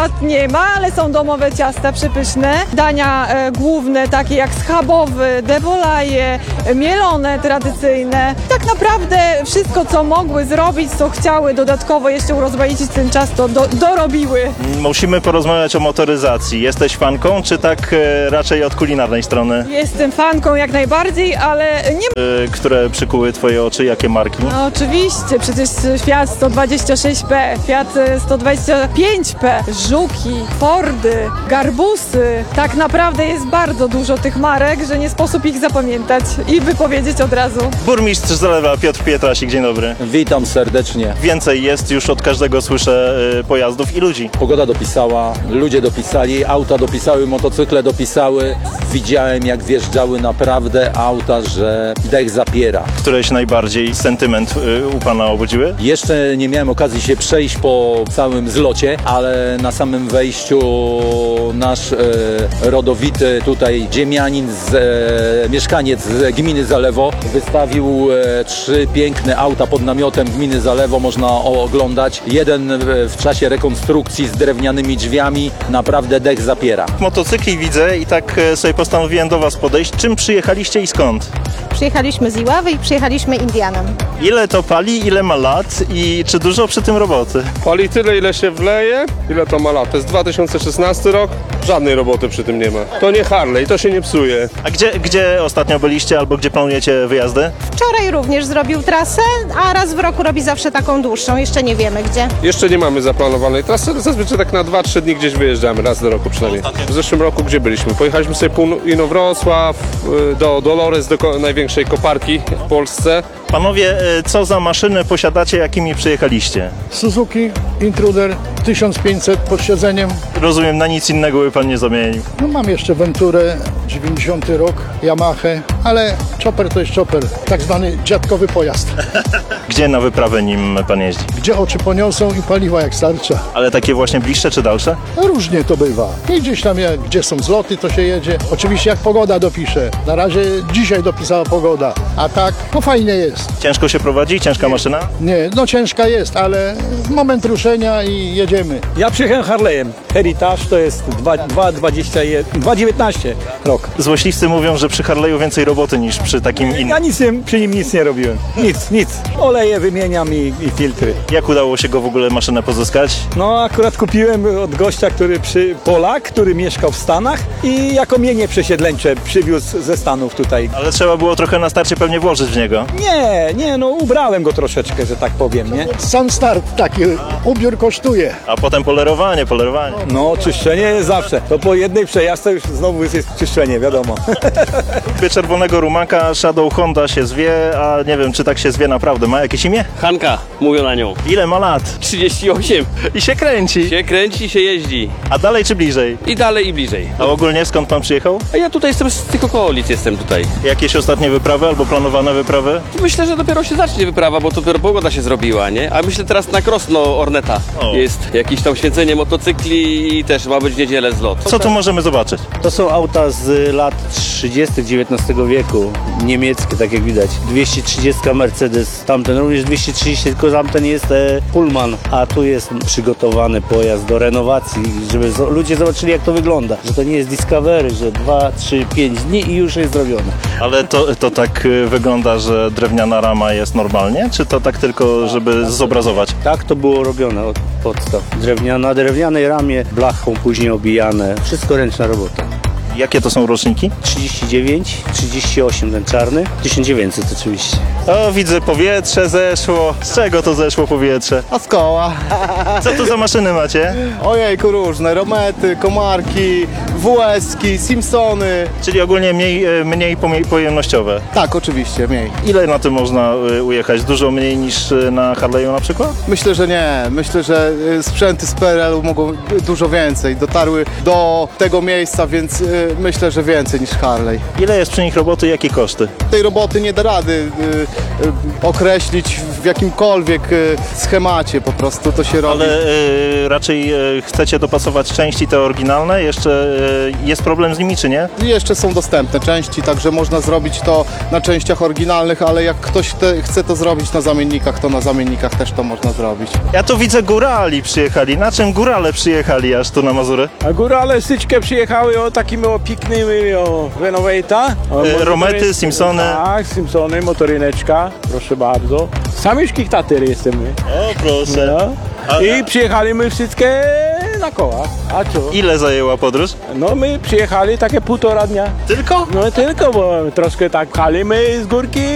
akurat nie ma, ale są domowe ciasta przepyszne. Dania główne, takie jak schabowy, dewolaje, mielone tradycyjne. Tak naprawdę wszystko, co mogły zrobić, co chciały dodatkowo jeszcze urozmaicić ten czas, to dorobiły. Musimy porozmawiać o motoryzacji. Jesteś fanką, czy tak raczej od kulinarnej strony? Jestem fanką jak najbardziej, ale nie ma... Które przykuły twoje oczy? Jakie marki? No oczywiście, przecież Fiat 126P, Fiat 125P, Żuki, Fordy, Garbusy. Tak naprawdę jest bardzo dużo tych marek, że nie sposób ich zapamiętać i wypowiedzieć od razu. Burmistrz Zalewa Piotr Pietrasik, dzień dobry. Witam serdecznie. Więcej jest, już od każdego słyszę pojazdów i ludzi. Pogoda dopisała, ludzie dopisali, auta dopisały, motocykle dopisały. Widziałem, jak wjeżdżały naprawdę auta, że dech zapiera. Któreś najbardziej sentyment u pana obudziły? Jeszcze nie miałem okazji się przejść po całym zlocie, ale na samym wejściu nasz rodowity tutaj ziemianin, mieszkaniec z gminy Zalewo wystawił 3 piękne auta pod namiotem gminy Zalewo, można oglądać. Jeden w czasie rekonstrukcji z drewnianymi drzwiami, naprawdę dech zapiera. Motocykli widzę i tak sobie postanowiłem do was podejść. Czym przyjechaliście i skąd? Przyjechaliśmy z Iławy i przyjechaliśmy Indianem. Ile to pali, ile ma lat i czy dużo przy tym roboty? Pali tyle, ile się wleje, ile to ma lat. To jest 2016 rok, żadnej roboty przy tym nie ma. To nie Harley, to się nie psuje. A gdzie ostatnio byliście albo gdzie planujecie wyjazdy? Wczoraj również zrobił trasę, a raz w roku robi zawsze taką dłuższą. Jeszcze nie wiemy gdzie. Jeszcze nie mamy zaplanowanej trasy, zazwyczaj tak na 2-3 dni gdzieś wyjeżdżamy, raz do roku przynajmniej. W zeszłym roku gdzie byliśmy? Pojechaliśmy sobie Inowrocław, do Dolores, do największej koparki w Polsce. Panowie, co za maszyny posiadacie, jakimi przyjechaliście? Suzuki Intruder 1500 pod siedzeniem. Rozumiem, na nic innego by pan nie zamienił. No mam jeszcze Venturę, 90 rok, Yamahę, ale chopper to jest chopper, tak zwany dziadkowy pojazd. Gdzie na wyprawę nim pan jeździ? Gdzie oczy poniosą i paliwa jak starcza. Ale takie właśnie bliższe czy dalsze? Różnie to bywa. I gdzieś tam, gdzie są zloty, to się jedzie. Oczywiście jak pogoda dopisze. Na razie dzisiaj dopisała pogoda, a tak, no fajnie jest. Ciężko się prowadzi? Ciężka maszyna? Nie, no ciężka jest, ale moment ruszenia i jedziemy. Ja przyjechałem Harley'em. Heritage to jest 2,19 rok. Złośliwcy mówią, że przy Harley'u więcej roboty niż przy takim Ja innym. przy nim nic nie robiłem. Nic. Oleje wymieniam i filtry. Jak udało się go w ogóle maszynę pozyskać? No akurat kupiłem od gościa, Polak, który mieszkał w Stanach i jako mienie przesiedleńcze przywiózł ze Stanów tutaj. Ale trzeba było trochę na starcie pewnie włożyć w niego. Nie, no ubrałem go troszeczkę, że tak powiem, nie? Sam start taki, ubiór kosztuje. A potem polerowanie. No czyszczenie jest zawsze. To po jednej przejażdżce już znowu jest czyszczenie, wiadomo. Lubię czerwonego rumaka, Shadow Honda się zwie, a nie wiem, czy tak się zwie naprawdę. Ma jakieś imię? Hanka, mówią na nią. Ile ma lat? 38. I się kręci. Się kręci, się jeździ. A dalej czy bliżej? I dalej, i bliżej. A ogólnie skąd pan przyjechał? A ja tutaj jestem z tych okolic, jestem tutaj. Jakieś ostatnie wyprawy albo planowane wyprawy? Myślę, że dopiero się zacznie wyprawa, bo to dopiero pogoda się zrobiła, nie? A myślę teraz na Krosno Orneta. O. Jest jakieś tam święcenie motocykli i też ma być w niedzielę zlot. Co tu możemy zobaczyć? To są auta z lat 30. XIX wieku, niemieckie, tak jak widać. 230 Mercedes, tamten również 230, tylko tamten jest Pullman, a tu jest przygotowany pojazd do renowacji, żeby ludzie zobaczyli, jak to wygląda. Że to nie jest Discovery, że 2, 3, 5 dni i już jest zrobione. Ale to tak wygląda, że drewniana rama jest normalnie? Czy to tak tylko, żeby zobrazować? Tak to było robione od podstaw. Na drewnianej ramie, blachą później obijane. Wszystko ręczna robota. Jakie to są roczniki? 39, 38 ten czarny, 1900 oczywiście. O, widzę, powietrze zeszło. Z czego to zeszło powietrze? A z koła. Co tu za maszyny macie? Ojejku, różne. Romety, Komarki, WS-ki, Simpsony. Czyli ogólnie mniej pojemnościowe. Tak, oczywiście, mniej. Ile na tym można ujechać? Dużo mniej niż na Harley'u na przykład? Myślę, że nie. Myślę, że sprzęty z PRL-u mogą dużo więcej. Dotarły do tego miejsca, więc myślę, że więcej niż Harley. Ile jest przy nich roboty i jakie koszty? Tej roboty nie da rady określić w jakimkolwiek schemacie po prostu to się robi. Ale raczej chcecie dopasować części te oryginalne? Jeszcze jest problem z nimi, czy nie? Jeszcze są dostępne części, także można zrobić to na częściach oryginalnych, ale jak ktoś chce to zrobić na zamiennikach, to na zamiennikach też to można zrobić. Ja tu widzę górali przyjechali. Na czym górale przyjechali aż tu na Mazury? A górale styczkę przyjechały o takimi pięknymi Renovata. Romety, Simpsony. Tak, Simpsony, motoryneczka, proszę bardzo. Samiuszkich tater jesteśmy. O, proszę. No. I przyjechali my wszystkie na kołach. A co? Ile zajęła podróż? No my przyjechali takie 1,5 dnia. Tylko? No tylko, bo troszkę tak pchali my z górki